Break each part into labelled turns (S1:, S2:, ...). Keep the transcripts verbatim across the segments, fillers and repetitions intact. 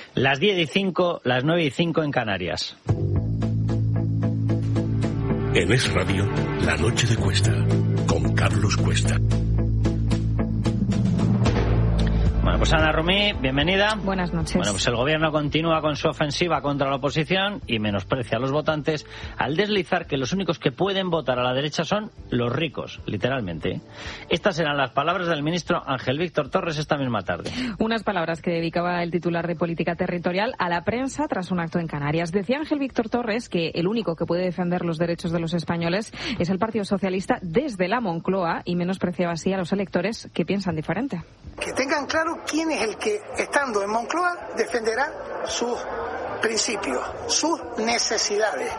S1: Las diez y cinco, las nueve y cinco en Canarias.
S2: En Es Radio, La Noche de Cuesta, con Carlos Cuesta.
S1: Bueno, pues Ana Romí, bienvenida.
S3: Buenas noches.
S1: Bueno, pues el gobierno continúa con su ofensiva contra la oposición y menosprecia a los votantes al deslizar que los únicos que pueden votar a la derecha son los ricos, literalmente. Estas eran las palabras del ministro Ángel Víctor Torres esta misma tarde.
S3: Unas palabras que dedicaba el titular de Política Territorial a la prensa tras un acto en Canarias. Decía Ángel Víctor Torres que el único que puede defender los derechos de los españoles es el Partido Socialista desde la Moncloa y menospreciaba así a los electores que piensan diferente.
S4: Que tengan claro quién es el que, estando en Moncloa, defenderá sus principios, sus necesidades.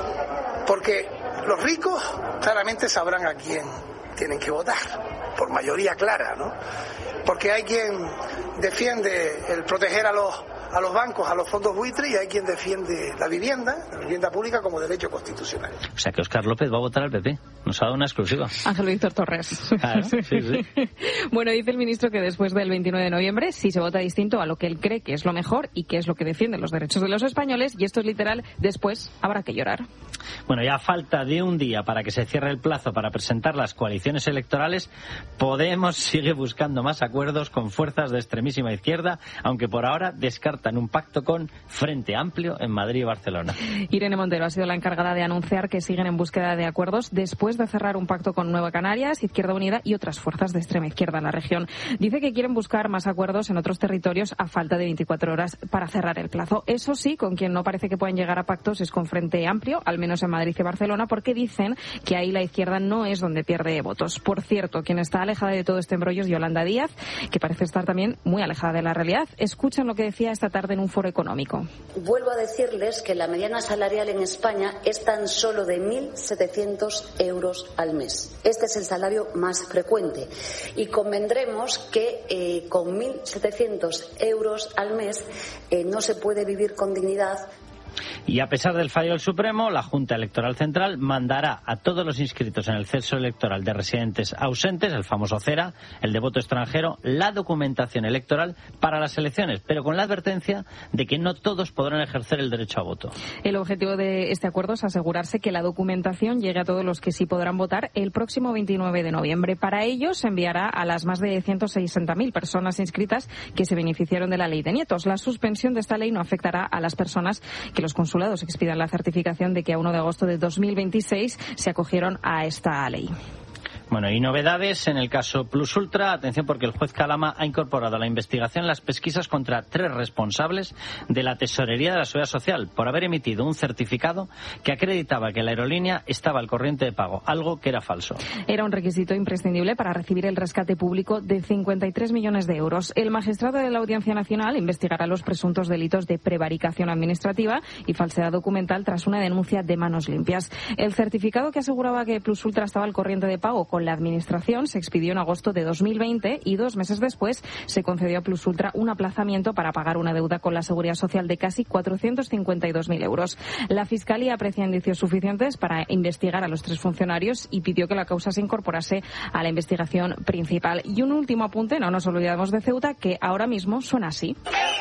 S4: Porque los ricos claramente sabrán a quién tienen que votar, por mayoría clara, ¿no? Porque hay quien defiende el proteger a los a los bancos, a los fondos buitres, y hay quien defiende la vivienda, la vivienda pública como derecho constitucional.
S1: O sea que Óscar López va a votar al P P. Nos ha dado una exclusiva.
S3: Ángel Víctor Torres.
S1: Claro, sí, sí.
S3: Bueno, dice el ministro que después del veintinueve de noviembre, si se vota distinto a lo que él cree que es lo mejor y que es lo que defiende los derechos de los españoles, y esto es literal, después habrá que llorar.
S1: Bueno, ya a falta de un día para que se cierre el plazo para presentar las coaliciones electorales, Podemos sigue buscando más acuerdos con fuerzas de extremísima izquierda, aunque por ahora descartan un pacto con Frente Amplio en Madrid y Barcelona.
S3: Irene Montero ha sido la encargada de anunciar que siguen en búsqueda de acuerdos después de cerrar un pacto con Nueva Canarias, Izquierda Unida y otras fuerzas de extrema izquierda en la región. Dice que quieren buscar más acuerdos en otros territorios a falta de veinticuatro horas para cerrar el plazo. Eso sí, con quien no parece que puedan llegar a pactos es con Frente Amplio, al menos en Madrid y Barcelona, porque dicen que ahí la izquierda no es donde pierde votos. Por cierto, quien está alejada de todo este embrollo es Yolanda Díaz, que parece estar también muy alejada de la realidad. Escuchen lo que decía esta tarde en un foro económico.
S5: Vuelvo a decirles que la mediana salarial en España es tan solo de mil setecientos euros al mes. Este es el salario más frecuente y convendremos que eh, con mil setecientos euros al mes eh, no se puede vivir con dignidad.
S1: Y a pesar del fallo del Supremo, la Junta Electoral Central mandará a todos los inscritos en el censo electoral de residentes ausentes, el famoso CERA, el de voto extranjero, la documentación electoral para las elecciones, pero con la advertencia de que no todos podrán ejercer el derecho a voto.
S3: El objetivo de este acuerdo es asegurarse que la documentación llegue a todos los que sí podrán votar el próximo veintinueve de noviembre. Para ello se enviará a las más de ciento sesenta mil personas inscritas que se beneficiaron de la ley de nietos. La suspensión de esta ley no afectará a las personas que los consulados expidan la certificación de que a uno de agosto de dos mil veintiséis se acogieron a esta ley.
S1: Bueno, y novedades en el caso Plus Ultra. Atención, porque el juez Calama ha incorporado a la investigación las pesquisas contra tres responsables de la Tesorería de la Seguridad Social por haber emitido un certificado que acreditaba que la aerolínea estaba al corriente de pago, algo que era falso.
S3: Era un requisito imprescindible para recibir el rescate público de cincuenta y tres millones de euros. El magistrado de la Audiencia Nacional investigará los presuntos delitos de prevaricación administrativa y falsedad documental tras una denuncia de manos limpias. El certificado que aseguraba que Plus Ultra estaba al corriente de pago con la Administración se expidió en agosto de dos mil veinte y dos meses después se concedió a Plus Ultra un aplazamiento para pagar una deuda con la Seguridad Social de casi cuatrocientos cincuenta y dos mil euros. La Fiscalía aprecia indicios suficientes para investigar a los tres funcionarios y pidió que la causa se incorporase a la investigación principal. Y un último apunte, no nos olvidamos de Ceuta, que ahora mismo suena así.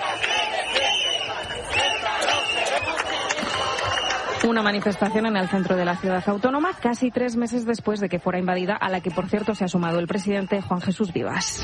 S3: Una manifestación en el centro de la ciudad autónoma, casi tres meses después de que fuera invadida, a la que, por cierto, se ha sumado el presidente Juan Jesús Vivas.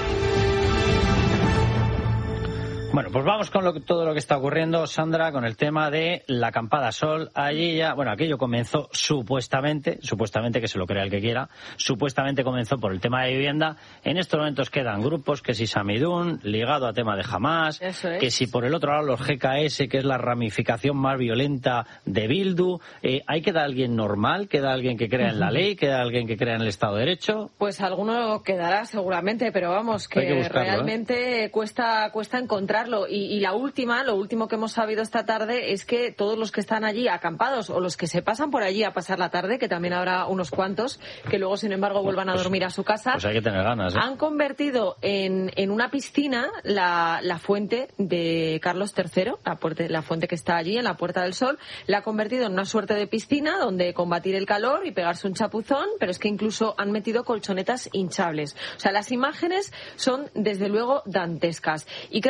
S1: Bueno, pues vamos con lo, todo lo que está ocurriendo, Sandra, con el tema de la acampada Sol. Allí ya, bueno, aquello comenzó supuestamente, supuestamente que se lo crea el que quiera, supuestamente comenzó por el tema de vivienda. En estos momentos quedan grupos, que si Samidún, ligado a tema de Hamás,
S3: Eso es.
S1: que si por el otro lado los G K S, que es la ramificación más violenta de Bildu. Eh, ¿Ahí queda alguien normal? ¿Queda alguien que crea en la ley? ¿Queda alguien que crea en el Estado de Derecho?
S6: Pues alguno quedará seguramente, pero vamos, que,
S1: que buscarlo,
S6: realmente
S1: ¿eh?
S6: cuesta, cuesta encontrar. Y, y la última, lo último que hemos sabido esta tarde es que todos los que están allí acampados o los que se pasan por allí a pasar la tarde, que también habrá unos cuantos que luego sin embargo vuelvan
S1: pues,
S6: a dormir a su casa,
S1: pues hay que tener ganas, ¿eh?
S6: Han convertido en, en una piscina la, la fuente de Carlos tercero, la, puerta, la fuente que está allí en la Puerta del Sol, la ha convertido en una suerte de piscina donde combatir el calor y pegarse un chapuzón, pero es que incluso han metido colchonetas hinchables. O sea, las imágenes son desde luego dantescas. Y claro, esto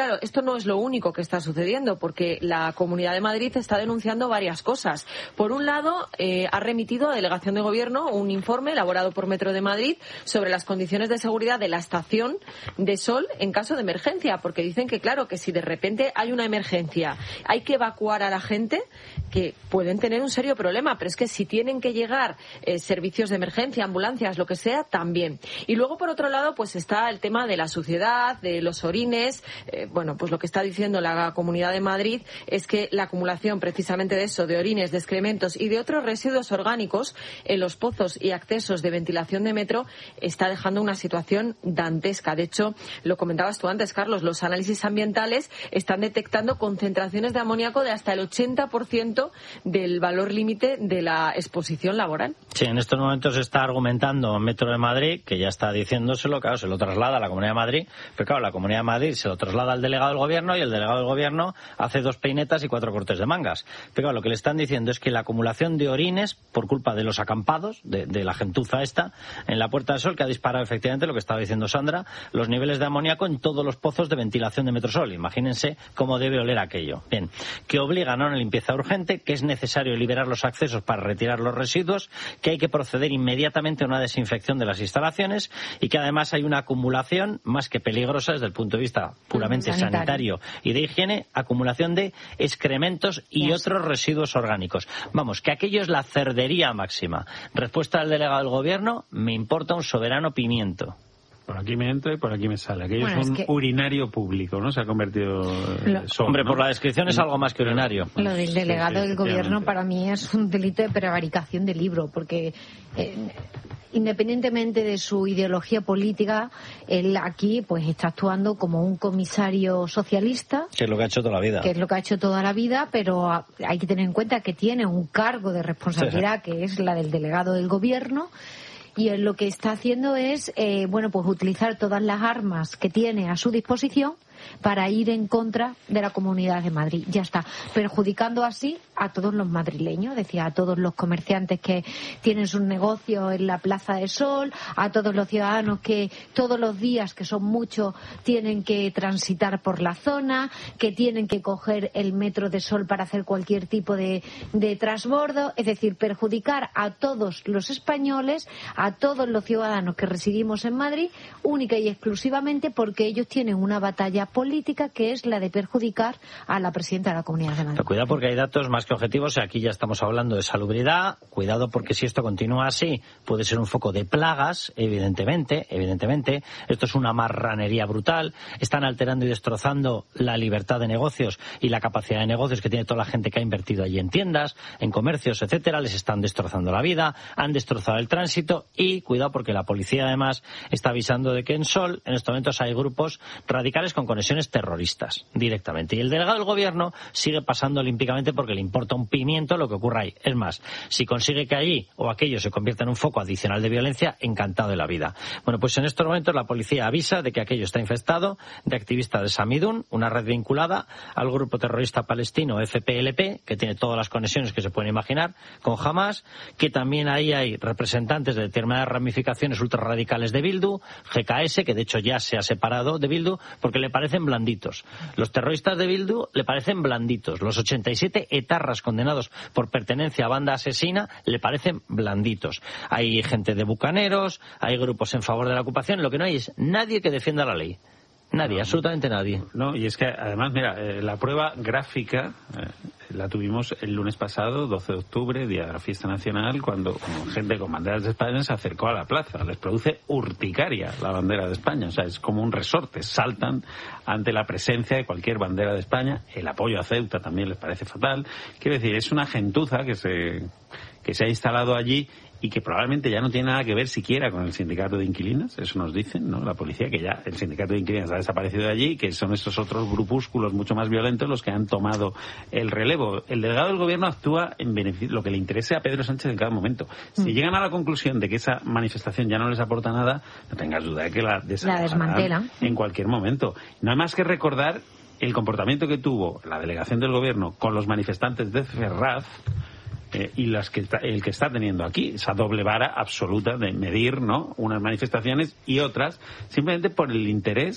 S6: no es lo único que está sucediendo, porque la Comunidad de Madrid está denunciando varias cosas. Por un lado, eh, ha remitido a Delegación de Gobierno un informe elaborado por Metro de Madrid sobre las condiciones de seguridad de la estación de Sol en caso de emergencia, porque dicen que, claro, que si de repente hay una emergencia, hay que evacuar a la gente, que pueden tener un serio problema, pero es que si tienen que llegar eh, servicios de emergencia, ambulancias, lo que sea, también. Y luego, por otro lado, pues está el tema de la suciedad, de los orines. Eh, bueno, pues lo que está diciendo la Comunidad de Madrid es que la acumulación precisamente de eso, de orines, de excrementos y de otros residuos orgánicos en los pozos y accesos de ventilación de Metro está dejando una situación dantesca. De hecho, lo comentabas tú antes, Carlos, los análisis ambientales están detectando concentraciones de amoníaco de hasta el ochenta por ciento del valor límite de la exposición laboral.
S1: Sí, en estos momentos se está argumentando Metro de Madrid, que ya está diciéndoselo, claro, se lo traslada a la Comunidad de Madrid, pero claro, la Comunidad de Madrid se lo traslada al delegado del Gobierno y el delegado del Gobierno hace dos peinetas y cuatro cortes de mangas. Pero claro, lo que le están diciendo es que la acumulación de orines, por culpa de los acampados, de, de la gentuza esta, en la Puerta del Sol, que ha disparado efectivamente lo que estaba diciendo Sandra, los niveles de amoníaco en todos los pozos de ventilación de Metrosol. Imagínense cómo debe oler aquello. Bien, que obligan a una limpieza urgente, que es necesario liberar los accesos para retirar los residuos, que hay que proceder inmediatamente a una desinfección de las instalaciones y que además hay una acumulación más que peligrosa desde el punto de vista puramente sanitario, sanitario y de higiene, acumulación de excrementos y yes. otros residuos orgánicos. Vamos, que aquello es la cerdería máxima. Respuesta del delegado del Gobierno: me importa un soberano pimiento.
S7: Por aquí me entra y por aquí me sale. Aquello bueno, es un es que... urinario público, ¿no? Se ha convertido...
S1: Lo... Sol, Hombre, ¿no? Por la descripción es algo más que urinario.
S8: Lo del delegado sí, del Gobierno para mí es un delito de prevaricación de libro, porque eh, independientemente de su ideología política, él aquí pues está actuando como un comisario socialista.
S1: Que es lo que ha hecho toda la vida.
S8: Que es lo que ha hecho toda la vida, pero hay que tener en cuenta que tiene un cargo de responsabilidad sí, sí. que es la del delegado del Gobierno. Y él lo que está haciendo es, eh, bueno, pues utilizar todas las armas que tiene a su disposición para ir en contra de la Comunidad de Madrid. Ya está, perjudicando así a todos los madrileños, decía, a todos los comerciantes que tienen sus negocios en la Plaza de Sol, a todos los ciudadanos que todos los días, que son muchos, tienen que transitar por la zona, que tienen que coger el metro de Sol para hacer cualquier tipo de, de transbordo, es decir, perjudicar a todos los españoles, a todos los ciudadanos que residimos en Madrid, única y exclusivamente porque ellos tienen una batalla política que es la de perjudicar a la presidenta de la Comunidad de Madrid.
S1: Pero cuidado porque hay datos más que objetivos. Aquí ya estamos hablando de salubridad. Cuidado porque si esto continúa así puede ser un foco de plagas, evidentemente, evidentemente. Esto es una marranería brutal. Están alterando y destrozando la libertad de negocios y la capacidad de negocios que tiene toda la gente que ha invertido allí en tiendas, en comercios, etcétera. Les están destrozando la vida, han destrozado el tránsito y cuidado porque la policía además está avisando de que en Sol en estos momentos hay grupos radicales con conexiones terroristas directamente. Y el delegado del Gobierno sigue pasando olímpicamente porque le importa un pimiento lo que ocurra ahí. Es más, si consigue que allí o aquello se convierta en un foco adicional de violencia, encantado de la vida. Bueno, pues en estos momentos la policía avisa de que aquello está infestado de activistas de Samidun, una red vinculada al grupo terrorista palestino F P L P, que tiene todas las conexiones que se pueden imaginar con Hamas, que también ahí hay representantes de determinadas ramificaciones ultrarradicales de Bildu, G K S, que de hecho ya se ha separado de Bildu porque le parecen blanditos. Los terroristas de Bildu le parecen blanditos. Los ochenta y siete etarras condenados por pertenencia a banda asesina le parecen blanditos. Hay gente de bucaneros, hay grupos en favor de la ocupación. Lo que no hay es nadie que defienda la ley. Nadie, no, absolutamente nadie.
S7: No, y es que además, mira, eh, la prueba gráfica eh, la tuvimos el lunes pasado, doce de octubre, día de la fiesta nacional, cuando como gente con banderas de España se acercó a la plaza. Les produce urticaria la bandera de España, o sea, es como un resorte. Saltan ante la presencia de cualquier bandera de España. El apoyo a Ceuta también les parece fatal. Quiero decir, es una gentuza que se, que se ha instalado allí y que probablemente ya no tiene nada que ver siquiera con el sindicato de inquilinos, eso nos dicen, ¿no? La policía, que ya el sindicato de inquilinos ha desaparecido de allí, que son estos otros grupúsculos mucho más violentos los que han tomado el relevo. El delegado del Gobierno actúa en beneficio, lo que le interese a Pedro Sánchez en cada momento. Si mm. llegan a la conclusión de que esa manifestación ya no les aporta nada, no tengas duda de que la,
S8: la desmantelan
S7: en cualquier momento. No hay más que recordar el comportamiento que tuvo la delegación del Gobierno con los manifestantes de Ferraz, Eh, y las que está, el que está teniendo aquí, esa doble vara absoluta de medir, ¿no?, unas manifestaciones y otras, simplemente por el interés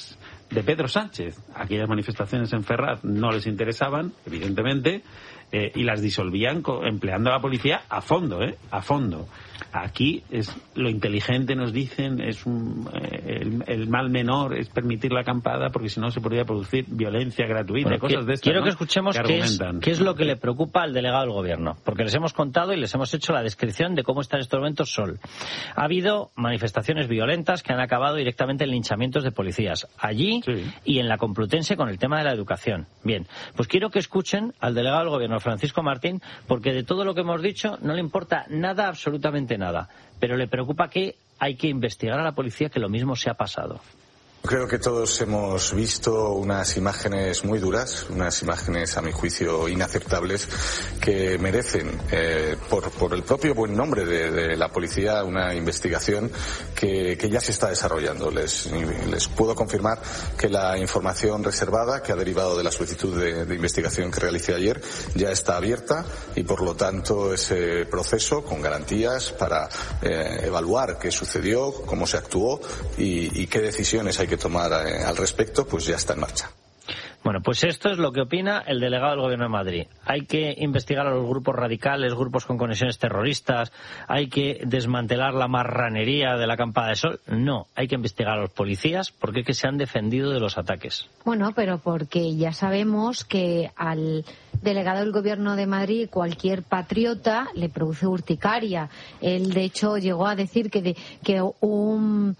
S7: de Pedro Sánchez. Aquellas manifestaciones en Ferraz no les interesaban, evidentemente, eh, y las disolvían co- empleando a la policía a fondo, ¿eh? A fondo. Aquí es lo inteligente, nos dicen, es un, eh, el, el mal menor es permitir la acampada porque si no se podría producir violencia gratuita,
S1: bueno,
S7: cosas
S1: que,
S7: de estas,
S1: quiero
S7: ¿no?
S1: que escuchemos
S7: que
S1: qué es, qué es lo que le preocupa al delegado del gobierno, porque les hemos contado y les hemos hecho la descripción de cómo está en estos momentos Sol. Ha habido manifestaciones violentas que han acabado directamente en linchamientos de policías allí sí. y en la Complutense con el tema de la educación. Bien, pues quiero que escuchen al delegado del gobierno, Francisco Martín, porque de todo lo que hemos dicho no le importa nada, absolutamente nada, pero le preocupa que hay que investigar a la policía que lo mismo se ha pasado.
S9: Creo que todos hemos visto unas imágenes muy duras, unas imágenes a mi juicio inaceptables que merecen, eh, por, por el propio buen nombre de, de la policía, una investigación que, que ya se está desarrollando. Les, les puedo confirmar que la información reservada que ha derivado de la solicitud de, de investigación que realicé ayer ya está abierta y por lo tanto ese proceso con garantías para eh, evaluar qué sucedió, cómo se actuó y, y qué decisiones hay que tomar eh, al respecto, pues ya está en marcha.
S1: Bueno, pues esto es lo que opina el delegado del Gobierno de Madrid. Hay que investigar a los grupos radicales, grupos con conexiones terroristas, hay que desmantelar la marranería de la acampada de Sol. No, hay que investigar a los policías porque es que se han defendido de los ataques.
S8: Bueno, pero porque ya sabemos que al delegado del Gobierno de Madrid cualquier patriota le produce urticaria. Él, de hecho, llegó a decir que, de, que un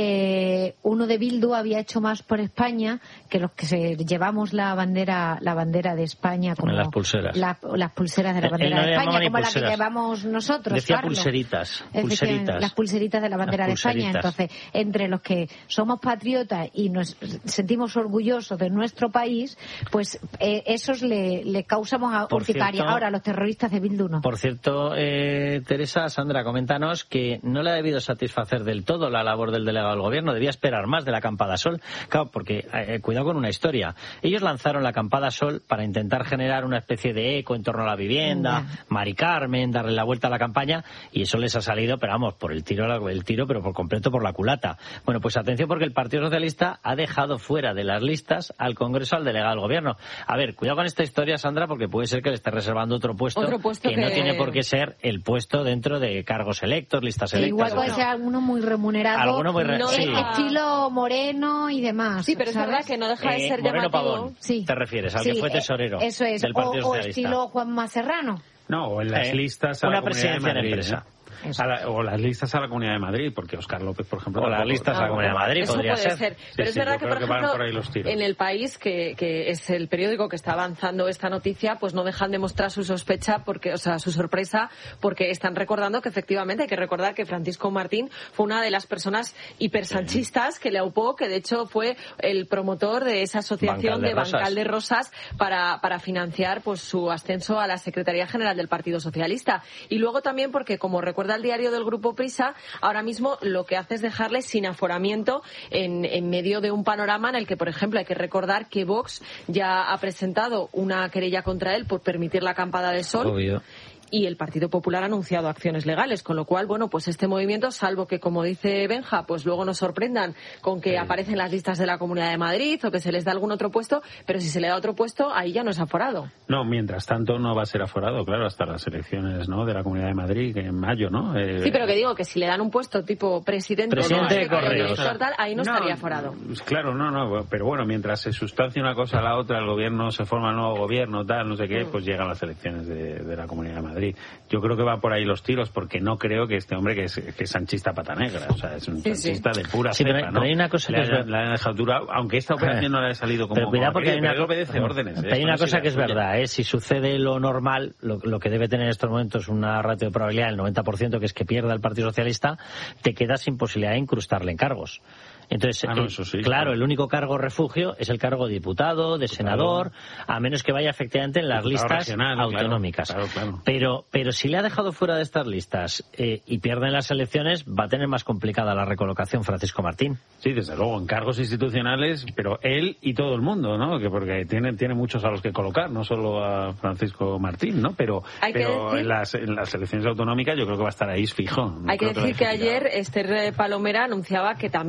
S8: eh, uno de Bildu había hecho más por España que los que se llevamos la bandera la bandera de España como
S1: las pulseras
S8: la, las pulseras de la bandera
S1: no
S8: de España como
S1: pulseras.
S8: La que llevamos nosotros.
S1: Decía
S8: Carlos.
S1: pulseritas, pulseritas
S8: las pulseritas de la bandera de España. Entonces, entre los que somos patriotas y nos sentimos orgullosos de nuestro país, pues eh, esos le, le causamos a urticaria. Ahora los terroristas de Bildu no.
S1: Por cierto, eh, Teresa, Sandra, coméntanos que no le ha debido satisfacer del todo la labor del delegado del gobierno, debía esperar más de la acampada Sol. Claro, porque eh, cuidado con una historia. Ellos lanzaron la acampada Sol para intentar generar una especie de eco en torno a la vivienda, yeah. Mari Carmen, darle la vuelta a la campaña, y eso les ha salido, pero vamos, por el tiro, el tiro, pero por completo por la culata. Bueno, pues atención porque el Partido Socialista ha dejado fuera de las listas al Congreso al delegado del gobierno. A ver, cuidado con esta historia, Sandra, porque puede ser que le esté reservando otro puesto,
S6: otro puesto
S1: que,
S6: que
S1: no tiene por qué ser el puesto dentro de cargos electos, listas
S8: que
S1: electas.
S8: Igual puede ser alguno muy remunerado,
S1: alguno muy re-
S8: no
S1: sí.
S8: estilo Moreno y demás.
S6: Sí, pero
S8: ¿sabes?
S6: es verdad que no deja de ser
S1: eh, Moreno
S6: llamativo.
S1: Pavón,
S8: sí.
S1: ¿te refieres? Al
S8: sí,
S1: que fue tesorero
S8: eso es.
S1: del Partido
S8: o,
S1: Socialista.
S8: O estilo Juanma Serrano.
S7: No, o en las
S1: eh,
S7: listas a
S1: una
S7: la Comunidad de Madrid,
S1: empresa.
S7: ¿eh? A la, o las listas a la Comunidad de Madrid, porque Óscar López, por ejemplo...
S1: O las listas a la Comunidad de Madrid,
S6: eso
S1: podría
S6: puede
S1: ser.
S6: ser.
S7: Sí,
S6: Pero
S7: sí,
S6: es verdad
S7: yo
S6: que,
S7: creo
S6: por
S7: que van
S6: ejemplo,
S7: por ahí los tiros.
S6: en El País, que, que es el periódico que está avanzando esta noticia, pues no dejan de mostrar su sospecha, porque, o sea, su sorpresa, porque están recordando que efectivamente hay que recordar que Francisco Martín fue una de las personas hipersanchistas sí. que le aupó, que de hecho fue el promotor de esa asociación
S1: Bancal de,
S6: de Bancal de Rosas para, para financiar pues su ascenso a la Secretaría General del Partido Socialista. Y luego también porque, como recuerda el diario del Grupo Prisa, ahora mismo lo que hace es dejarle sin aforamiento en, en medio de un panorama en el que, por ejemplo, hay que recordar que Vox ya ha presentado una querella contra él por permitir la acampada de Sol.
S1: Obvio.
S6: Y el Partido Popular ha anunciado acciones legales, con lo cual, bueno, pues este movimiento, salvo que, como dice Benja, pues luego nos sorprendan con que sí. aparecen las listas de la Comunidad de Madrid o que se les da algún otro puesto, pero si se le da otro puesto, ahí ya no es aforado.
S7: No, mientras tanto no va a ser aforado, claro, hasta las elecciones, ¿no?, de la Comunidad de Madrid, que en mayo, ¿no? Eh...
S6: Sí, pero que digo que si le dan un puesto tipo presidente,
S1: presidente
S6: no,
S1: de Correos,
S6: tal, ahí no, no estaría aforado.
S7: Claro, no, no, pero bueno, mientras se sustancia una cosa a la otra, el gobierno se forma el nuevo gobierno, tal, no sé qué, mm. pues llegan las elecciones de, de la Comunidad de Madrid. Yo creo que va por ahí los tiros, porque no creo que este hombre que es, que es sanchista pata negra, o sea, es un sí, sanchista sí. de pura
S1: sí,
S7: cepa,
S1: pero,
S7: ¿no?
S1: Pero hay una cosa
S7: le,
S1: que es
S7: la han dejado dura, aunque esta operación no le ha salido como...
S1: Pero cuidado porque hay una,
S7: él obedece órdenes.
S1: Hay una cosa que es verdad, ¿eh? Si sucede lo normal, lo, lo que debe tener en estos momentos una ratio de probabilidad del noventa por ciento, que es que pierda el Partido Socialista, te quedas sin posibilidad de incrustarle en cargos. Entonces,
S7: ah, no, eso sí,
S1: claro,
S7: claro,
S1: el único cargo refugio es el cargo de diputado, de diputado, senador, a menos que vaya efectivamente en las listas
S7: regional,
S1: autonómicas.
S7: Claro, claro, claro.
S1: Pero, pero si le ha dejado fuera de estas listas eh, y pierden las elecciones, va a tener más complicada la recolocación Francisco Martín.
S7: Sí, desde luego, en cargos institucionales, pero él y todo el mundo, ¿no? Que porque tiene, tiene muchos a los que colocar, no solo a Francisco Martín, ¿no? Pero, pero decir... en, las, en las elecciones autonómicas yo creo que va a estar ahí fijo. No
S6: Hay que decir que,
S7: que
S6: ayer Esther Palomera anunciaba que también se había dejado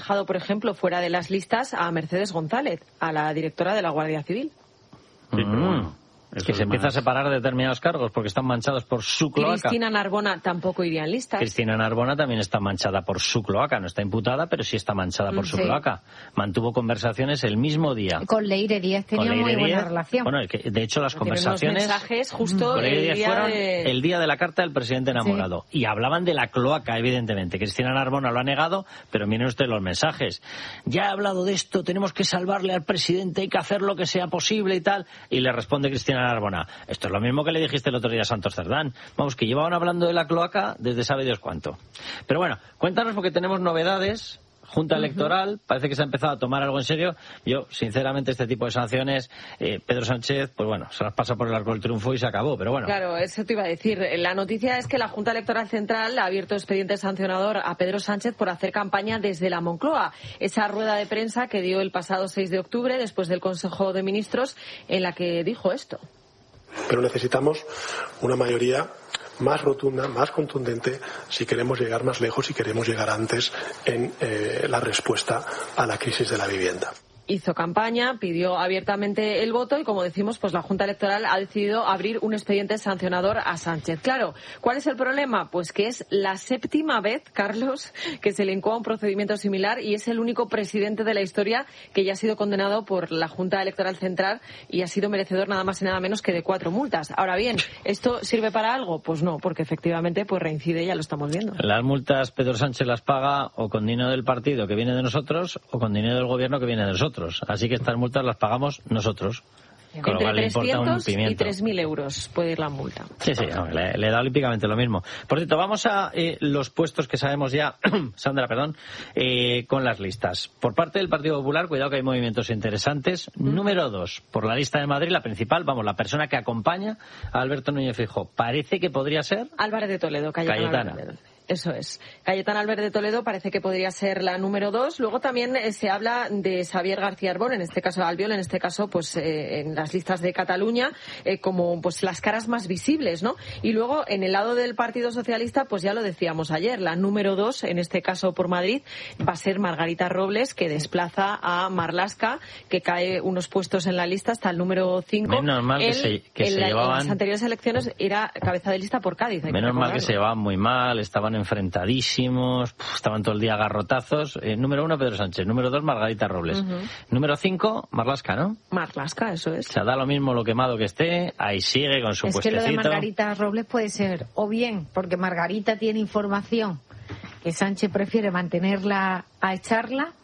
S6: dejado, por ejemplo, fuera de las listas a Mercedes González, a la directora de la Guardia Civil.
S7: Sí, pero bueno.
S1: Eso que se empieza más... a separar determinados cargos porque están manchados por su cloaca.
S6: Cristina Narbona tampoco iría en listas.
S1: Cristina Narbona también está manchada por su cloaca, no está imputada, pero sí está manchada por su sí. cloaca. Mantuvo conversaciones el mismo día.
S8: Con Leire Díaz tenía Leire muy buena Díaz, relación.
S1: Bueno, de hecho las conversaciones
S6: mensajes justo
S1: con
S6: el día
S1: fueron
S6: de...
S1: el día de la carta del presidente enamorado. Sí. Y hablaban de la cloaca, evidentemente. Cristina Narbona lo ha negado, pero miren ustedes los mensajes. Ya he hablado de esto, tenemos que salvarle al presidente, hay que hacer lo que sea posible y tal. Y le responde Cristina Narbona, esto es lo mismo que le dijiste el otro día a Santos Cerdán. Vamos, que llevaban hablando de la cloaca desde sabe Dios cuánto. Pero bueno, cuéntanos porque tenemos novedades. Junta Electoral, uh-huh. parece que se ha empezado a tomar algo en serio. Yo, sinceramente, este tipo de sanciones, eh, Pedro Sánchez, pues bueno, se las pasa por el arco del triunfo y se acabó, pero bueno.
S6: Claro, eso te iba a decir. La noticia es que la Junta Electoral Central ha abierto expediente sancionador a Pedro Sánchez por hacer campaña desde la Moncloa. Esa rueda de prensa que dio el pasado seis de octubre, después del Consejo de Ministros, en la que dijo esto.
S10: Pero necesitamos una mayoría más rotunda, más contundente, si queremos llegar más lejos, si queremos llegar antes en eh, la respuesta a la crisis de la vivienda.
S6: Hizo campaña, pidió abiertamente el voto y, como decimos, pues la Junta Electoral ha decidido abrir un expediente sancionador a Sánchez. Claro, ¿cuál es el problema? Pues que es la séptima vez, Carlos, que se le incoa un procedimiento similar y es el único presidente de la historia que ya ha sido condenado por la Junta Electoral Central y ha sido merecedor nada más y nada menos que de cuatro multas. Ahora bien, ¿esto sirve para algo? Pues no, porque efectivamente pues reincide, ya lo estamos viendo.
S1: Las multas Pedro Sánchez las paga o con dinero del partido que viene de nosotros o con dinero del gobierno que viene de nosotros. Así que estas multas las pagamos nosotros.
S6: Con Entre trescientos y tres mil euros puede ir la multa.
S1: Sí, sí, no, le, le da olímpicamente lo mismo. Por cierto, vamos a eh, los puestos que sabemos ya, Sandra, perdón, eh, con las listas. Por parte del Partido Popular, cuidado que hay movimientos interesantes. Mm. Número dos, por la lista de Madrid, la principal, vamos, la persona que acompaña a Alberto Núñez Feijóo. Parece que podría ser...
S6: Álvarez de Toledo, Cayetana.
S1: Cayetana.
S6: Álvarez de Toledo. Eso es. Cayetana Álvarez de Toledo parece que podría ser la número dos. Luego también eh, se habla de Xavier García Arbón, en este caso Albiol, en este caso pues eh, en las listas de Cataluña, eh, como pues las caras más visibles, ¿no? Y luego en el lado del Partido Socialista, pues ya lo decíamos ayer, la número dos, en este caso por Madrid, va a ser Margarita Robles, que desplaza a Marlaska, que cae unos puestos en la lista hasta el número cinco.
S1: Menos mal que,
S6: Él,
S1: se, que
S6: en
S1: se
S6: la,
S1: llevaban...
S6: En las anteriores elecciones era cabeza de lista por Cádiz.
S1: Menos mal que se llevaban muy mal, estaban enfrentadísimos, estaban todo el día a garrotazos. Eh, número uno, Pedro Sánchez. Número dos, Margarita Robles. Uh-huh. Número cinco, Marlaska, ¿no?
S6: Marlaska, eso es.
S1: O sea, da lo mismo lo quemado que esté, ahí sigue con su
S8: es
S1: puestecito.
S8: Es que lo de Margarita Robles puede ser, o bien, porque Margarita tiene información que Sánchez prefiere mantenerla a echarla,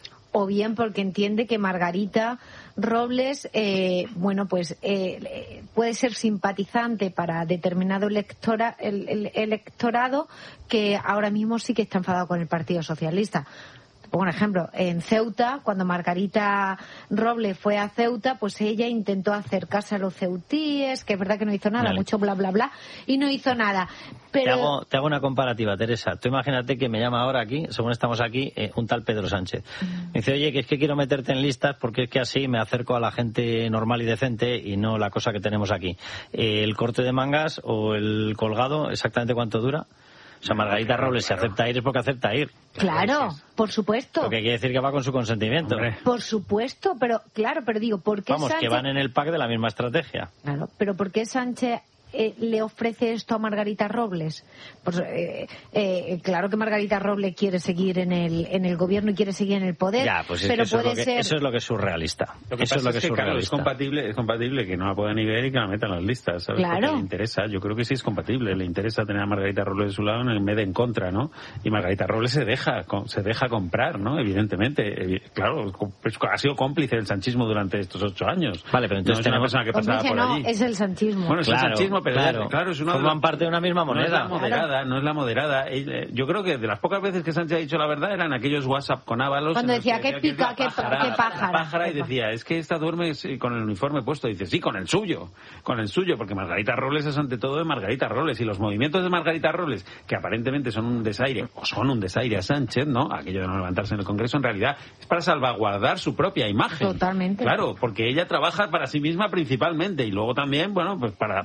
S8: o bien porque entiende que Margarita Robles, eh, bueno, pues eh, puede ser simpatizante para determinado electora, el, el electorado que ahora mismo sí que está enfadado con el Partido Socialista. Por ejemplo, en Ceuta, cuando Margarita Robles fue a Ceuta, pues ella intentó acercarse a los ceutíes, que es verdad que no hizo nada, vale. mucho bla, bla, bla, y no hizo nada. Pero...
S1: Te hago, te hago una comparativa, Teresa. Tú imagínate que me llama ahora aquí, según estamos aquí, eh, un tal Pedro Sánchez. Me dice, oye, que es que quiero meterte en listas porque es que así me acerco a la gente normal y decente y no la cosa que tenemos aquí. Eh, el corte de mangas o el colgado, ¿exactamente cuánto dura? O sea, Margarita Robles, si acepta ir es porque acepta ir.
S8: Claro, por supuesto.
S1: Lo que quiere decir que va con su consentimiento.
S8: Hombre. Por supuesto, pero claro, pero digo, ¿por qué
S1: Vamos,
S8: Sánchez...
S1: que van en el pack de la misma estrategia.
S8: Claro, pero ¿por qué Sánchez eh, le ofrece esto a Margarita Robles? Pues eh, eh, claro que Margarita Robles quiere seguir en el en el gobierno y quiere seguir en el poder,
S1: ya, pues es
S8: pero
S1: que eso
S8: puede
S1: es lo que,
S8: ser...
S1: Eso es lo que es surrealista.
S7: Lo que
S1: eso
S7: pasa
S1: es lo que
S7: es
S1: es
S7: que, claro, es compatible, es compatible que no la pueda ni ver y que la meta en las listas, ¿sabes?
S8: Claro.
S7: Porque le interesa, yo creo que sí es compatible, le interesa tener a Margarita Robles de su lado en vez de en contra, ¿no? Y Margarita Robles se deja, se deja comprar, ¿no? Evidentemente, claro, ha sido cómplice del sanchismo durante estos ocho años.
S1: Vale, pero entonces
S7: no
S1: tenemos...
S7: es una persona que pasaba por
S8: no,
S7: allí.
S8: es el sanchismo.
S7: Bueno, es
S1: claro,
S7: el sanchismo, pero
S1: claro,
S7: claro, es una
S1: forman de... parte de una misma moneda.
S7: No es la moderada, no es la moderada. Yo creo que de las pocas veces que Sánchez ha dicho la verdad eran aquellos WhatsApp con Ábalos.
S8: Cuando decía, ¿qué pica, qué pájara?
S7: pájara y decía, es que esta duerme con el uniforme puesto. Dice, sí, con el suyo, con el suyo, porque Margarita Robles es ante todo de Margarita Robles. Y los movimientos de Margarita Robles, que aparentemente son un desaire, o son un desaire a Sánchez, ¿no? Aquello de no levantarse en el Congreso, en realidad es para salvaguardar su propia imagen.
S8: Totalmente.
S7: Claro, porque ella trabaja para sí misma principalmente y luego también, bueno, pues para, para Sánchez.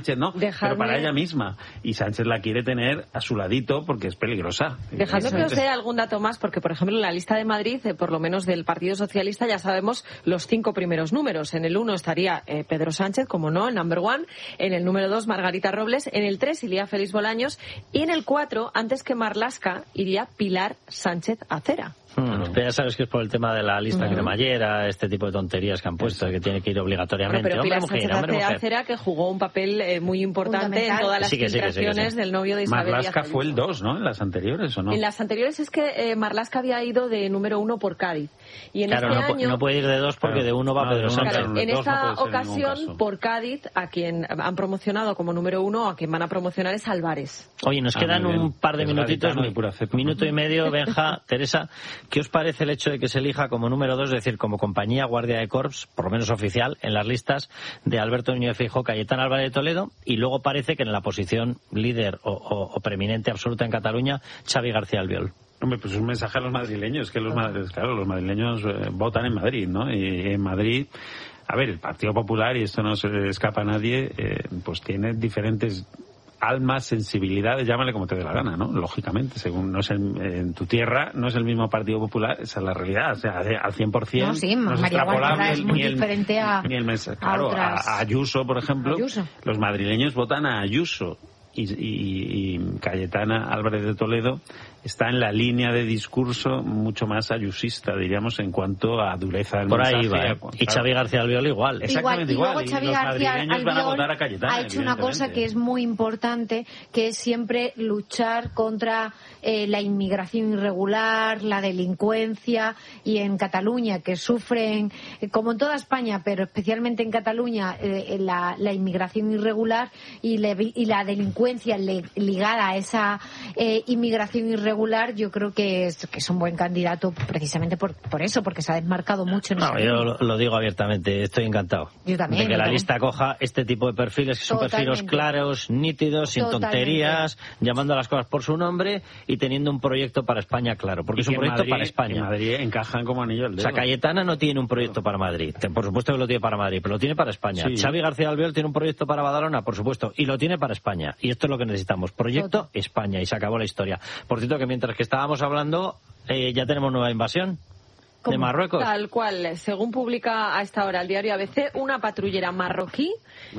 S7: Sánchez, ¿no?
S6: Dejadme...
S7: Pero para ella misma. Y Sánchez la quiere tener a su ladito porque es peligrosa.
S6: Dejadme que os dé algún dato más, porque, por ejemplo, en la lista de Madrid, eh, por lo menos del Partido Socialista, ya sabemos los cinco primeros números. En el uno estaría eh, Pedro Sánchez, como no, el number one. En el número dos, Margarita Robles. En el tres, iría Félix Bolaños. Y en el cuatro, antes que Marlaska, iría Pilar Sánchez Acera.
S1: Hmm, pero ya sabes que es por el tema de la lista uh-huh. cremallera, este tipo de tonterías que han puesto, que tiene que ir obligatoriamente.
S6: Bueno, pero Pilar
S1: hombre,
S6: Sánchez
S1: mujer, hombre,
S6: Acera, que jugó un papel eh, muy importante en todas las
S1: sí, que sí, que sí, que sí, sí.
S6: del novio de Isabel Díaz
S7: Marlaska fue el dos, ¿no? En las anteriores, ¿o no?
S6: En las anteriores es que eh, Marlaska había ido de número uno por Cádiz. Y en
S1: claro,
S6: este
S1: no,
S6: año...
S1: no puede ir de dos porque
S7: claro,
S1: de uno va
S7: no,
S1: Pedro Sánchez.
S6: Claro, en esta
S7: no
S6: ocasión, por Cádiz, a quien han promocionado como número uno, a quien van a promocionar es Álvarez.
S1: Oye, nos
S7: ah,
S1: quedan un par de
S7: es
S1: minutitos, mi,
S7: cepa,
S1: minuto y medio, Benja, Teresa. ¿Qué os parece el hecho de que se elija como número dos, es decir, como compañía guardia de corps, por lo menos oficial, en las listas de Alberto Núñez Feijóo, Cayetana Álvarez de Toledo, y luego parece que en la posición líder o, o, o preeminente absoluta en Cataluña, Xavi García Albiol?
S7: Hombre, pues un mensaje a los madrileños, que los madrileños, claro, los madrileños eh, votan en Madrid, ¿no? Y en Madrid, a ver, el Partido Popular, y esto no se le escapa a nadie, eh, pues tiene diferentes almas, sensibilidades, llámale como te dé la gana, ¿no? Lógicamente, según no es el, en tu tierra, no es el mismo Partido Popular, esa es la realidad, o sea, de, al cien por ciento.
S8: No, sí,
S7: no es
S8: María Guardiola es muy
S7: ni el,
S8: diferente a,
S7: ni el mensaje, claro,
S8: a, otras...
S7: a, a Ayuso, por ejemplo,
S8: Ayuso.
S7: Los madrileños votan a Ayuso. Y, y, y Cayetana Álvarez de Toledo está en la línea de discurso mucho más ayusista, diríamos, en cuanto a dureza del
S1: Por
S7: mensaje.
S1: ahí va, ¿eh?
S7: Claro.
S1: Y Xavi García Albiol igual.
S7: Exactamente igual.
S8: igual. Y luego Xavi
S7: y los
S8: García
S7: madrileños van a votar a Cayetana,
S8: ha hecho una cosa que es muy importante, que es siempre luchar contra eh, la inmigración irregular, la delincuencia, y en Cataluña, que sufren, eh, como en toda España, pero especialmente en Cataluña, eh, la, la inmigración irregular y, le, y la delincuencia Le, ligada a esa eh, inmigración irregular, yo creo que es, que es un buen candidato precisamente por, por eso, porque se ha desmarcado mucho en
S1: No,
S8: ese
S1: yo lo, lo digo abiertamente, estoy encantado.
S8: Yo también,
S1: de que
S8: yo
S1: la
S8: también.
S1: lista coja este tipo de perfiles, que son
S8: Totalmente.
S1: perfiles claros, nítidos, sin
S8: Totalmente.
S1: tonterías, llamando a las cosas por su nombre y teniendo un proyecto para España claro, porque
S7: Y
S1: es un
S7: que en
S1: proyecto
S7: Madrid,
S1: para España.
S7: En Madrid encajan como anillo al dedo.
S1: O sea, Cayetana no tiene un proyecto para Madrid. Por supuesto que lo tiene para Madrid, pero lo tiene para España.
S7: Sí.
S1: Xavi García Albiol tiene un proyecto para Badalona, por supuesto, y lo tiene para España. Y esto es lo que necesitamos. Proyecto
S8: Total.
S1: España, y se acabó la historia. Por cierto, que mientras que estábamos hablando, eh, ya tenemos nueva invasión de Marruecos.
S6: Tal cual, según publica a esta hora el diario A B C, una patrullera marroquí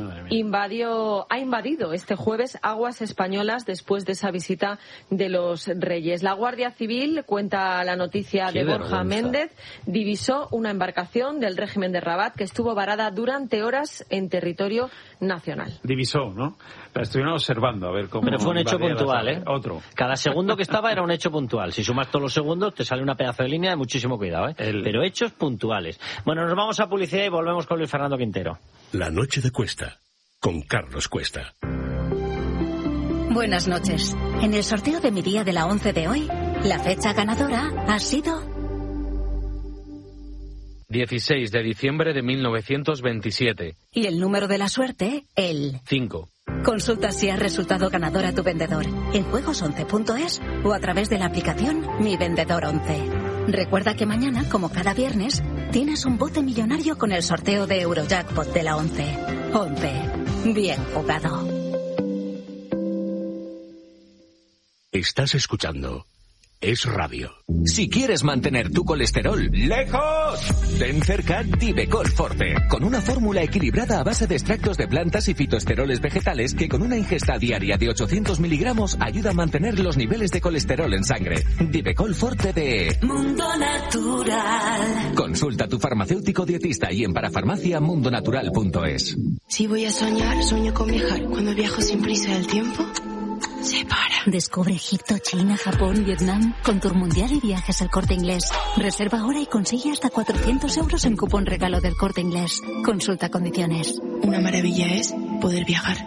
S6: invadió, ha invadido este jueves aguas españolas después de esa visita de los Reyes. La Guardia Civil, cuenta la noticia
S1: Qué
S6: de Borja
S1: vergüenza.
S6: Méndez, divisó una embarcación del régimen de Rabat que estuvo varada durante horas en territorio nacional.
S7: Divisó, ¿no? La estuvieron observando a ver cómo...
S1: Pero fue un hecho
S7: invadía la
S1: puntual,
S7: zona.
S1: ¿eh?
S7: Otro.
S1: Cada segundo que estaba era un hecho puntual. Si sumas todos los segundos, te sale una pedazo de línea de muchísimo cuidado, ¿eh?
S7: El...
S1: Pero hechos puntuales. Bueno, nos vamos a publicidad y volvemos con Luis Fernando Quintero.
S2: La noche de Cuesta, con Carlos Cuesta.
S11: Buenas noches. En el sorteo de mi día de la once de hoy, la fecha ganadora ha sido...
S12: dieciséis de diciembre de mil novecientos veintisiete.
S11: Y el número de la suerte, el...
S12: cinco.
S11: Consulta si has resultado ganador a tu vendedor en juegos once punto es o a través de la aplicación Mi Vendedor once. Recuerda que mañana, como cada viernes, tienes un bote millonario con el sorteo de Eurojackpot de la once. once. Bien jugado.
S2: Estás escuchando Es Radio.
S13: Si quieres mantener tu colesterol lejos, ten cerca Divecol Forte, con una fórmula equilibrada a base de extractos de plantas y fitoesteroles vegetales que con una ingesta diaria de ochocientos miligramos ayuda a mantener los niveles de colesterol en sangre. Divecol Forte de
S11: Mundo Natural.
S13: Consulta a tu farmacéutico dietista y en parafarmacia mundonatural punto es.
S14: Si voy a soñar, sueño con viajar. Cuando viajo sin prisa del tiempo se para.
S11: Descubre Egipto, China, Japón, Vietnam con Tour Mundial y Viajes El Corte Inglés. Reserva ahora y consigue hasta cuatrocientos euros en cupón regalo del Corte Inglés. Consulta condiciones.
S14: Una maravilla es poder viajar.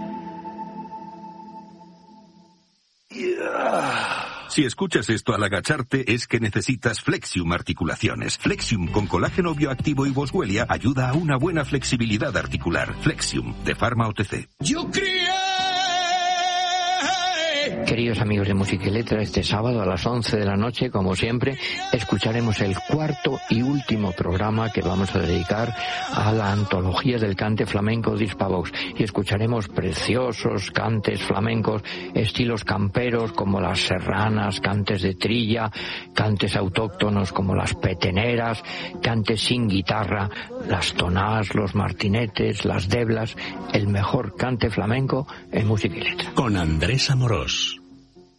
S15: Si escuchas esto al agacharte es que necesitas Flexium Articulaciones. Flexium con colágeno bioactivo y boswellia ayuda a una buena flexibilidad articular. Flexium de Pharma O T C.
S16: Yo crié Queridos amigos de Música y Letra, este sábado a las once de la noche, como siempre, escucharemos el cuarto y último programa que vamos a dedicar a la antología del cante flamenco de Hispavox. Y escucharemos preciosos cantes flamencos, estilos camperos como las serranas, cantes de trilla, cantes autóctonos como las peteneras, cantes sin guitarra, las tonás, los martinetes, las deblas, el mejor cante flamenco en Música y Letra.
S2: Con Andrés Amorós.